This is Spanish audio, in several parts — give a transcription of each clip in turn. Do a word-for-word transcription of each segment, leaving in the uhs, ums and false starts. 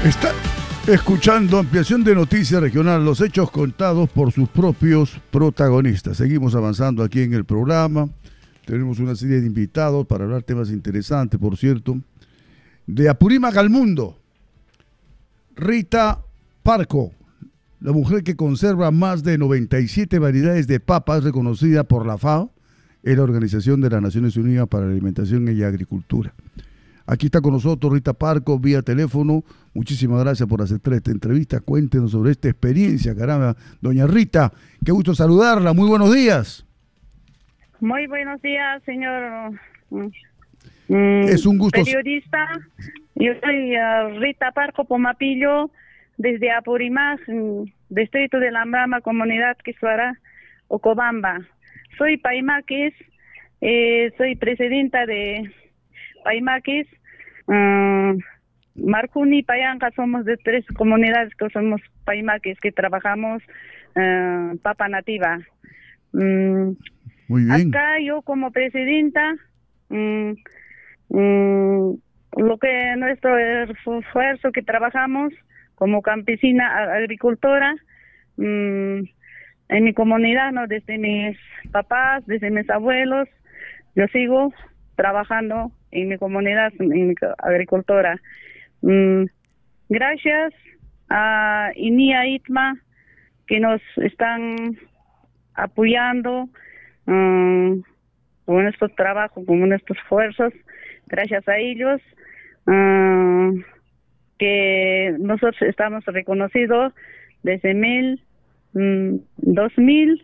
Está escuchando ampliación de Noticias Regional, los hechos contados por sus propios protagonistas. Seguimos avanzando aquí en el programa. Tenemos una serie de invitados para hablar temas interesantes, por cierto. De Apurímac al mundo, Rita Parco, la mujer que conserva más de noventa y siete variedades de papas, reconocida por la FAO, es la Organización de las Naciones Unidas para la Alimentación y Agricultura. Aquí está con nosotros Rita Parco, vía teléfono. Muchísimas gracias por aceptar esta entrevista. Cuéntenos sobre esta experiencia, caramba. Doña Rita, qué gusto saludarla. Muy buenos días. Muy buenos días, señor mm, es un gusto. periodista. Yo soy uh, Rita Parco Pomapillo, desde Apurímac, distrito de Lambrama, comunidad Quisuara, Ocobamba. Soy paimaquis, eh, soy presidenta de Paimaquis, uh, Marcuni y Payanca, somos de tres comunidades que somos paimaquis, que trabajamos uh, papa nativa. Um, Muy bien. Acá yo como presidenta, um, um, lo que nuestro esfuerzo que trabajamos como campesina agricultora, um, en mi comunidad, ¿no? Desde mis papás, desde mis abuelos, yo sigo trabajando en mi comunidad, en mi agricultora. Mm, gracias a Inia Itma, que nos están apoyando um, con nuestro trabajo, con nuestros esfuerzos. Gracias a ellos, uh, que nosotros estamos reconocidos desde mil, mm, dos mil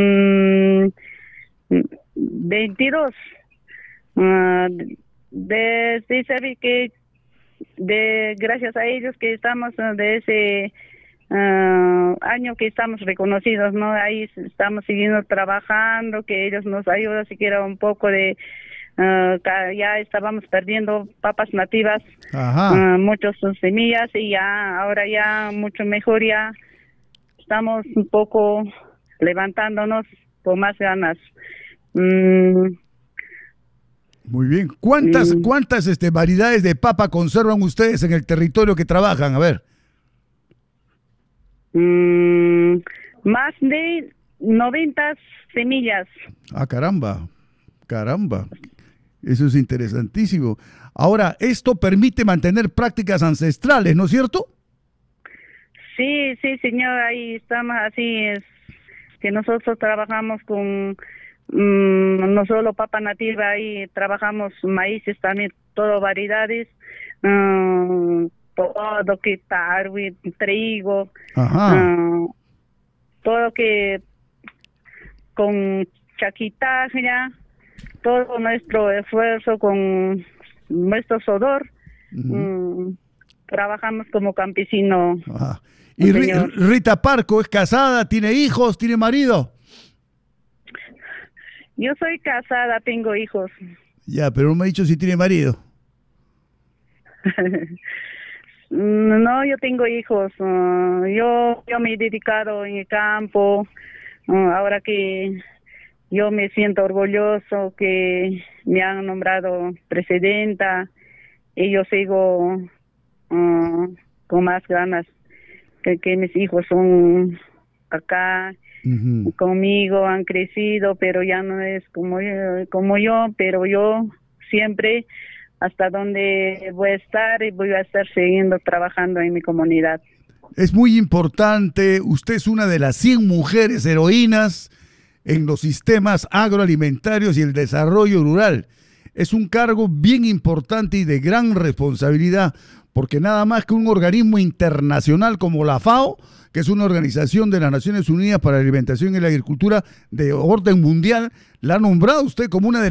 veintidós. Uh, desde saber que de gracias a ellos que estamos uh, de ese uh, año que estamos reconocidos, no, ahí estamos siguiendo trabajando, que ellos nos ayudan siquiera un poco de uh, ya estábamos perdiendo papas nativas, uh, muchas semillas, y ya ahora ya mucho mejor, ya estamos un poco levantándonos con más ganas. Mm. Muy bien. ¿Cuántas, Mm. cuántas este, variedades de papa conservan ustedes en el territorio que trabajan? A ver. Mm, más de noventa semillas. Ah, caramba. Caramba. Eso es interesantísimo. Ahora, esto permite mantener prácticas ancestrales, ¿no es cierto? Sí, sí, señor. Ahí estamos, así es. Que nosotros trabajamos con Mm, no solo papa nativa, ahí trabajamos maíces también, todo variedades, um, todo que tarwi, trigo, uh, todo que con chaquitaja, todo nuestro esfuerzo con nuestro sudor, uh-huh. um, trabajamos como campesino. Ajá. ¿Y señor. Rita Parco es casada, tiene hijos, tiene marido? Yo soy casada, tengo hijos. Ya, pero no me ha dicho si tiene marido. No, yo tengo hijos. Uh, yo, yo me he dedicado en el campo. Uh, ahora que yo me siento orgulloso que me han nombrado presidenta, y yo sigo uh, con más ganas que, que mis hijos son acá. Uh-huh. Conmigo han crecido, pero ya no es como yo, como yo, pero yo siempre hasta donde voy a estar y voy a estar siguiendo trabajando en mi comunidad. Es muy importante, usted es una de las cien mujeres heroínas en los sistemas agroalimentarios y el desarrollo rural. Es un cargo bien importante y de gran responsabilidad, porque nada más que un organismo internacional como la FAO, que es una organización de las Naciones Unidas para la Alimentación y la Agricultura de orden mundial, la ha nombrado usted como una de